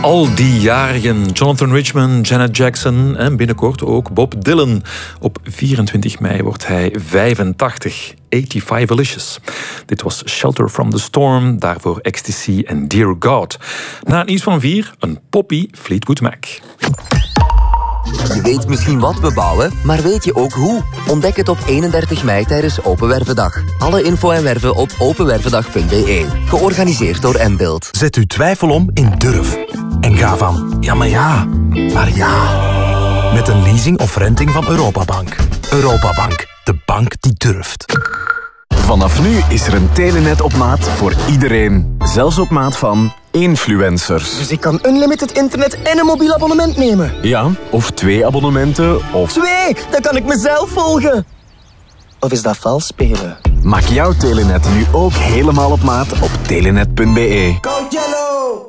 Al die jarigen, Jonathan Richman, Janet Jackson en binnenkort ook Bob Dylan. Op 24 mei wordt hij 85. 85 Alicious. Dit was Shelter from the Storm, daarvoor Ecstasy en Dear God. Na het nieuws van 4, een poppy Fleetwood Mac. Je weet misschien wat we bouwen, maar weet je ook hoe? Ontdek het op 31 mei tijdens Open Wervendag. Alle info en werven op openwervendag.be. Georganiseerd door Mbuild. Zet uw twijfel om in durf. En ga van ja, maar ja, naar ja. Met een leasing of renting van Europabank. Europabank, de bank die durft. Vanaf nu is er een Telenet op maat voor iedereen. Zelfs op maat van influencers. Dus ik kan unlimited internet en een mobiel abonnement nemen? Ja, of 2 abonnementen, of... 2! Dan kan ik mezelf volgen. Of is dat vals spelen? Maak jouw Telenet nu ook helemaal op maat op telenet.be. Code Yellow!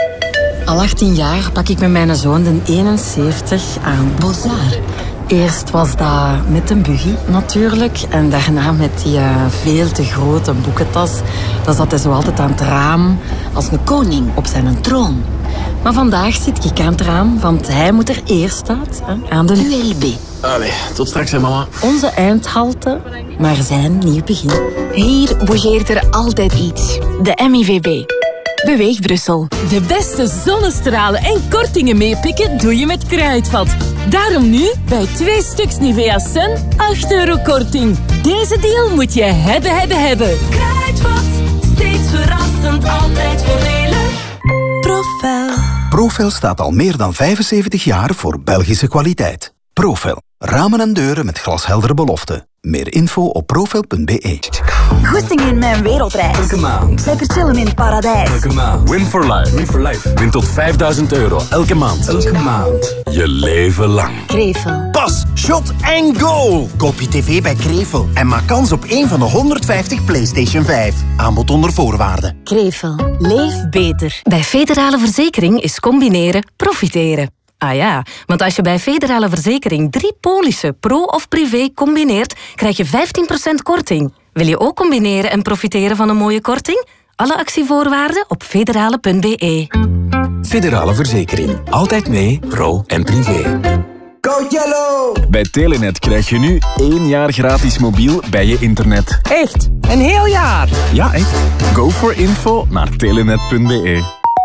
Al 18 jaar pak ik met mijn zoon de 71 aan Bozar. Eerst was dat met een buggy natuurlijk. En daarna met die veel te grote boekentas. Dan zat hij zo altijd aan het raam als een koning op zijn troon. Maar vandaag zit ik aan het raam, want hij moet er eerst uit, aan de ULB. Allee, tot straks hè mama. Onze eindhalte, maar zijn nieuw begin. Hier bougeert er altijd iets. De MIVB. Beweeg Brussel. De beste zonnestralen en kortingen meepikken doe je met Kruidvat. Daarom nu bij 2 stuks Nivea Sun 8 euro korting. Deze deal moet je hebben. Kruidvat, steeds verrassend, altijd voordelig. Profel. Profel staat al meer dan 75 jaar voor Belgische kwaliteit. Profel. Ramen en deuren met glasheldere beloften. Meer info op profel.be. Goesting in mijn wereldreis. Elke maand. Lekker chillen in het paradijs. Elke maand. Win for life. Win for life. Win tot €5.000 elke maand. Elke maand. Je leven lang. Krevel. Pas, shot en goal! Koop je tv bij Krevel en maak kans op een van de 150 PlayStation 5. Aanbod onder voorwaarden. Krevel. Leef beter. Bij Federale Verzekering is combineren profiteren. Ah ja, want als je bij Federale Verzekering 3 polissen, pro of privé, combineert, krijg je 15% korting. Wil je ook combineren en profiteren van een mooie korting? Alle actievoorwaarden op federale.be. Federale Verzekering. Altijd mee, pro en privé. Code Yellow! Bij Telenet krijg je nu 1 jaar gratis mobiel bij je internet. Echt? Een heel jaar? Ja, echt. Go for info naar telenet.be.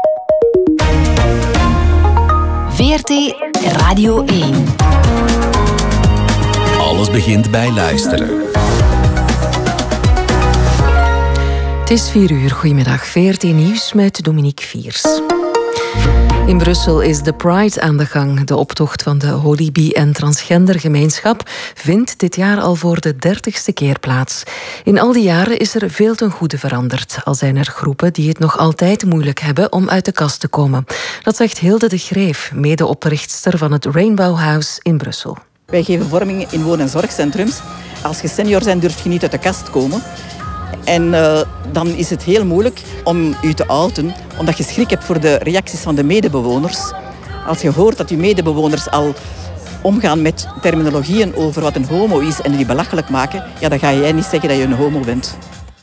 VRT Radio 1. Alles begint bij luisteren. Het is 4 uur. Goedemiddag. VRT Nieuws met Dominique Viers. In Brussel is de Pride aan de gang. De optocht van de holy bi- en transgendergemeenschap vindt dit jaar al voor de 30ste keer plaats. In al die jaren is er veel ten goede veranderd. Al zijn er groepen die het nog altijd moeilijk hebben om uit de kast te komen. Dat zegt Hilde de Greef, medeoprichtster van het Rainbow House in Brussel. Wij geven vorming in woon- en zorgcentrums. Als je senior bent, durf je niet uit de kast komen. En dan is het heel moeilijk om je te outen, omdat je schrik hebt voor de reacties van de medebewoners. Als je hoort dat je medebewoners al omgaan met terminologieën over wat een homo is en die belachelijk maken, ja, dan ga jij niet zeggen dat je een homo bent.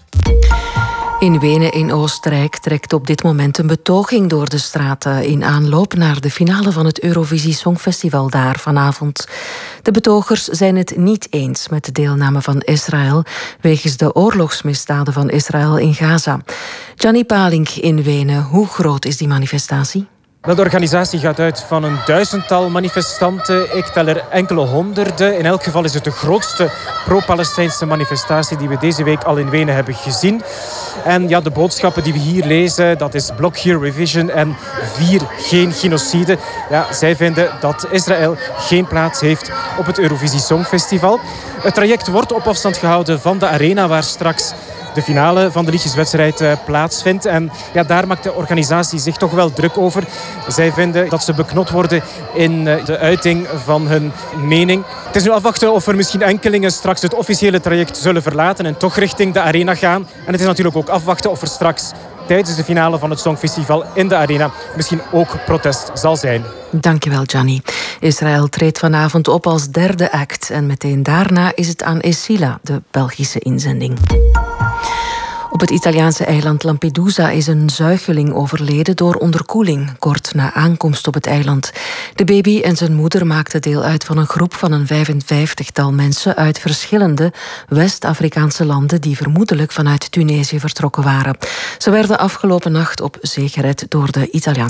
In Wenen in Oostenrijk trekt op dit moment een betoging door de straten in aanloop naar de finale van het Eurovisie Songfestival daar vanavond. De betogers zijn het niet eens met de deelname van Israël wegens de oorlogsmisdaden van Israël in Gaza. Gianni Palink in Wenen, hoe groot is die manifestatie? De organisatie gaat uit van een 1000-tal manifestanten. Ik tel er enkele honderden. In elk geval is het de grootste pro-Palestijnse manifestatie die we deze week al in Wenen hebben gezien. En ja, de boodschappen die we hier lezen, dat is Block Here Revision en 4 geen genocide. Ja, zij vinden dat Israël geen plaats heeft op het Eurovisie Songfestival. Het traject wordt op afstand gehouden van de arena waar straks de finale van de liedjeswedstrijd plaatsvindt. En ja, daar maakt de organisatie zich toch wel druk over. Zij vinden dat ze beknot worden in de uiting van hun mening. Het is nu afwachten of er misschien enkelingen straks het officiële traject zullen verlaten en toch richting de arena gaan. En het is natuurlijk ook afwachten of er straks tijdens de finale van het Songfestival in de arena misschien ook protest zal zijn. Dankjewel, Gianni. Israël treedt vanavond op als derde act en meteen daarna is het aan Esila, de Belgische inzending. Op het Italiaanse eiland Lampedusa is een zuigeling overleden door onderkoeling, kort na aankomst op het eiland. De baby en zijn moeder maakten deel uit van een groep van een 55-tal mensen uit verschillende West-Afrikaanse landen die vermoedelijk vanuit Tunesië vertrokken waren. Ze werden afgelopen nacht op zee gered door de Italiaanse